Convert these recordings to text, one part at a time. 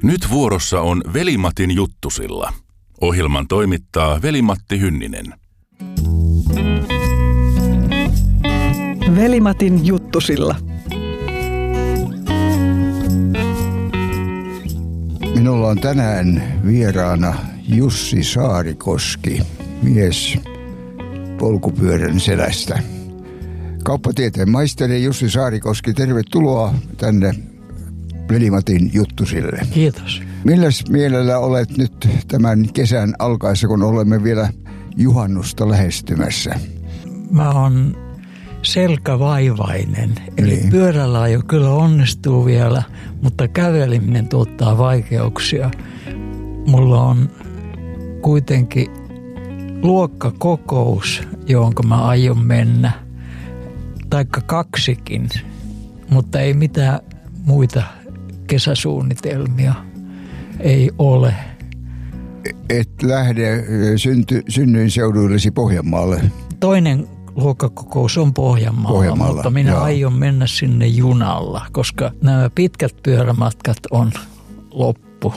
Nyt vuorossa on Veli-Matin juttusilla. Ohjelman toimittaa Veli-Matti Hynninen. Veli-Matin juttusilla. Minulla on tänään vieraana Jussi Saarikoski, mies polkupyörän selästä. Kauppatieteen maisteri Jussi Saarikoski, tervetuloa tänne Veli-Matin juttusille. Kiitos. Milläs mielellä olet nyt tämän kesän alkaessa, kun olemme vielä juhannusta lähestymässä? Mä oon selkävaivainen, eli pyörällä jo kyllä onnistuu vielä, mutta käveleminen tuottaa vaikeuksia. Mulla on kuitenkin luokkakokous, johonka mä aion mennä, taikka kaksikin, mutta ei mitään muita kesäsuunnitelmia ei ole. Et lähde synnyinseuduillesi Pohjanmaalle? Toinen luokkakokous on Pohjanmaalla, mutta minä aion mennä sinne junalla, koska nämä pitkät pyörämatkat on loppu.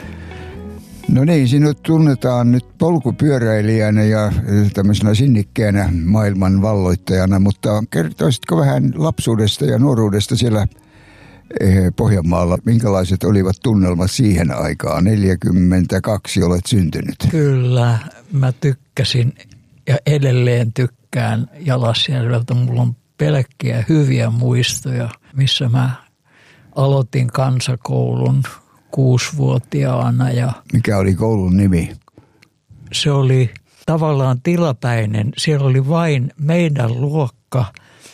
No niin, sinut tunnetaan nyt polkupyöräilijänä ja tämmöisenä sinnikkäänä maailman valloittajana, mutta kertoisitko vähän lapsuudesta ja nuoruudesta siellä Pohjanmaalla? Minkälaiset olivat tunnelmat siihen aikaan? 42 olet syntynyt. Kyllä, mä tykkäsin ja edelleen tykkään Jalasjärveltä. Mulla on pelkkiä hyviä muistoja, missä mä aloitin kansakoulun 6-vuotiaana. Mikä oli koulun nimi? Se oli tavallaan tilapäinen. Siellä oli vain meidän luokka.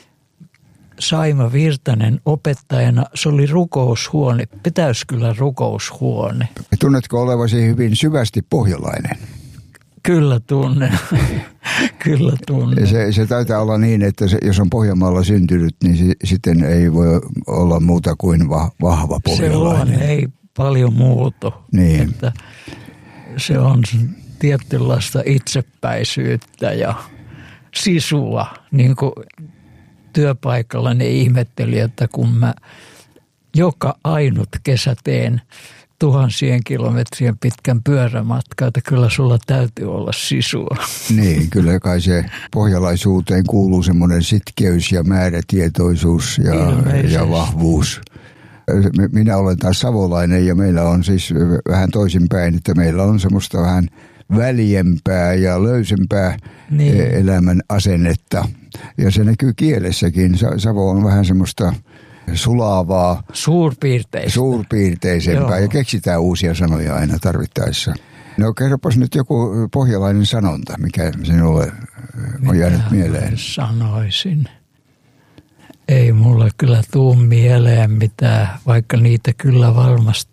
Saima Virtanen opettajana. Se oli rukoushuone, Petäyskylän rukoushuone. Tunnetko olevasi hyvin syvästi pohjalainen? Kyllä tunnen. Kyllä tunnen. Se taitaa olla niin, että jos on Pohjanmaalla syntynyt, niin sitten ei voi olla muuta kuin vahva pohjalainen. Se on, ei paljon muutu. Niin. Että se on tietynlaista itsepäisyyttä ja sisua. Niin kuin työpaikalla ne ihmetteli, että kun mä joka ainut kesä teen tuhansien kilometrien pitkän pyörämatkaa, että kyllä sulla täytyy olla sisua. Niin, kyllä kai se pohjalaisuuteen kuuluu semmoinen sitkeys ja määrätietoisuus ja vahvuus. Minä olen taas savolainen ja meillä on siis vähän toisinpäin, että meillä on semmoista vähän väljempää ja löysempää elämän asennetta. Ja se näkyy kielessäkin. Savo on vähän semmoista sulavaa, suurpiirteisempää. Joo. Ja keksitään uusia sanoja aina tarvittaessa. No kerropas nyt joku pohjalainen sanonta, mikä sinulle on jäänyt mieleen. Sanoisin. Ei mulle kyllä tuu mieleen mitään, vaikka niitä kyllä varmasti